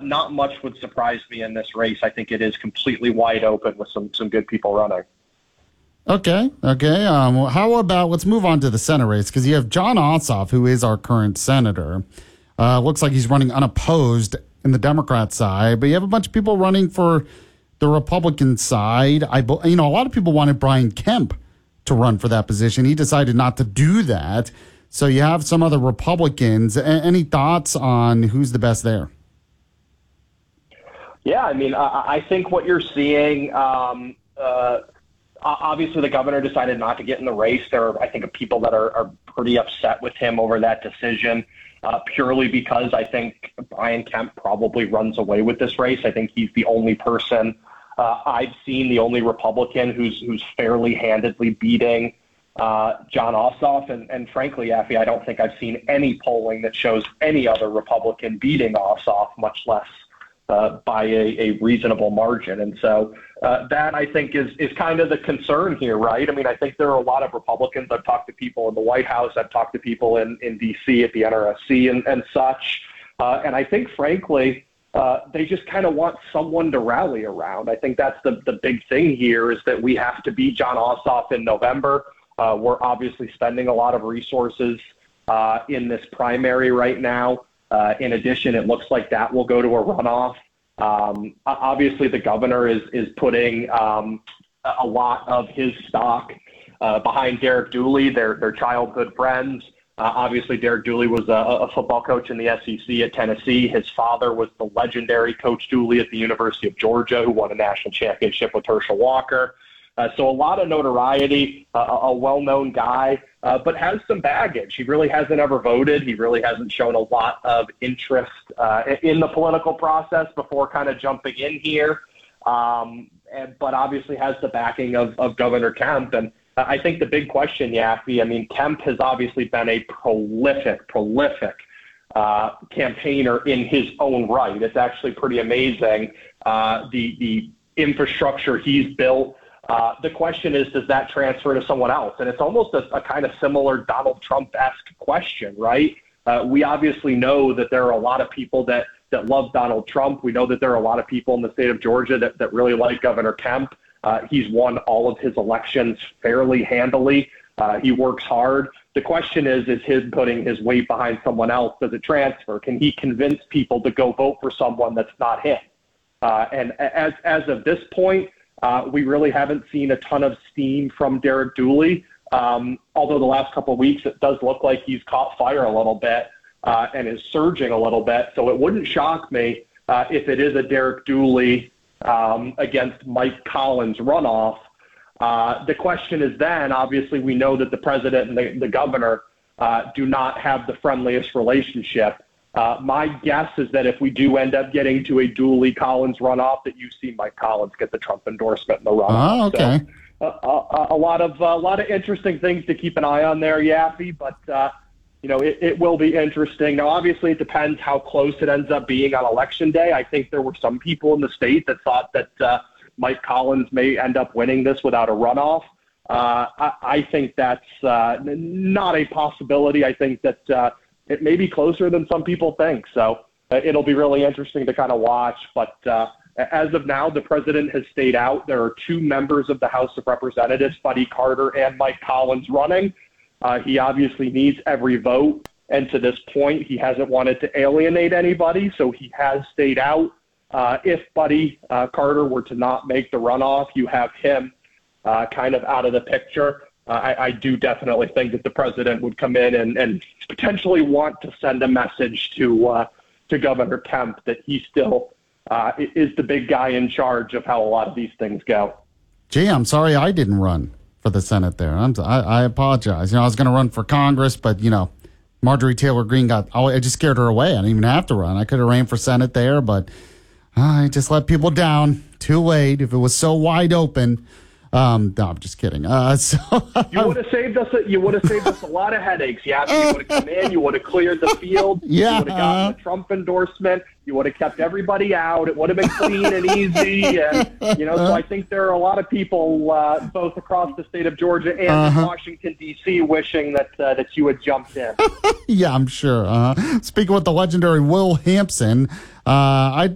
not much would surprise me in this race. I think it is completely wide open with some good people running. Okay. How about, let's move on to the Senate race, because you have Jon Ossoff, who is our current senator. Looks like he's running unopposed in the Democrat side, but you have a bunch of people running for the Republican side. A lot of people wanted Brian Kemp to run for that position. He decided not to do that. So you have some other Republicans. Any thoughts on who's the best there? Yeah, I mean, I think what you're seeing, obviously the governor decided not to get in the race. There are, I think, people that are pretty upset with him over that decision, purely because I think Brian Kemp probably runs away with this race. I think he's the only person I've seen, the only Republican who's fairly handedly beating Jon Ossoff. And frankly, Affy, I don't think I've seen any polling that shows any other Republican beating Ossoff, much less by a reasonable margin. And so that, I think, is kind of the concern here, right? I mean, I think there are a lot of Republicans. I've talked to people in the White House. I've talked to people in D.C. at the NRSC and such. And I think, frankly, they just kind of want someone to rally around. I think that's the big thing here, is that we have to beat Jon Ossoff in November. We're obviously spending a lot of resources in this primary right now. In addition, it looks like that will go to a runoff. Obviously, the governor is putting a lot of his stock behind Derek Dooley, their childhood friends. Obviously, Derek Dooley was a football coach in the SEC at Tennessee. His father was the legendary Coach Dooley at the University of Georgia, who won a national championship with Herschel Walker. So a lot of notoriety, a well-known guy, but has some baggage. He really hasn't ever voted. He really hasn't shown a lot of interest in the political process before kind of jumping in here, but obviously has the backing of Governor Kemp. And I think the big question, Yaffe, I mean, Kemp has obviously been a prolific campaigner in his own right. It's actually pretty amazing, the infrastructure he's built. The question is, does that transfer to someone else? And it's almost a kind of similar Donald Trump-esque question, right? We obviously know that there are a lot of people that love Donald Trump. We know that there are a lot of people in the state of Georgia that really like Governor Kemp. He's won all of his elections fairly handily. He works hard. The question is him putting his weight behind someone else? Does it transfer? Can he convince people to go vote for someone that's not him? And as of this point, we really haven't seen a ton of steam from Derek Dooley, although the last couple of weeks it does look like he's caught fire a little bit and is surging a little bit. So it wouldn't shock me if it is a Derek Dooley against Mike Collins runoff. The question is then, obviously, we know that the president and the governor do not have the friendliest relationship. My guess is that if we do end up getting to a Dooley-Collins runoff, that you see Mike Collins get the Trump endorsement in the runoff. Oh, okay. So, a lot of interesting things to keep an eye on there, Yaffe. But it will be interesting. Now, obviously, it depends how close it ends up being on Election Day. I think there were some people in the state that thought that Mike Collins may end up winning this without a runoff. I think that's not a possibility. I think that it may be closer than some people think. So it'll be really interesting to kind of watch. But as of now, the president has stayed out. There are two members of the House of Representatives, Buddy Carter and Mike Collins, running. He obviously needs every vote. And to this point, he hasn't wanted to alienate anybody. So he has stayed out. If Buddy Carter were to not make the runoff, you have him kind of out of the picture. I do definitely think that the president would come in and potentially want to send a message to Governor Kemp that he still is the big guy in charge of how a lot of these things go. Gee, I'm sorry I didn't run for the Senate there. I apologize. I was going to run for Congress, but, Marjorie Taylor Greene I just scared her away. I didn't even have to run. I could have ran for Senate there, but I just let people down. Too late. If it was so wide open. No, I'm just kidding. You would have saved us. You would have saved us a lot of headaches. Yeah, you would have come in. You would have cleared the field. Yeah, you would have gotten the Trump endorsement. You would have kept everybody out. It would have been clean and easy. And so I think there are a lot of people both across the state of Georgia and in Washington D.C. wishing that you had jumped in. Yeah, I'm sure. Speaking with the legendary Will Hampson, I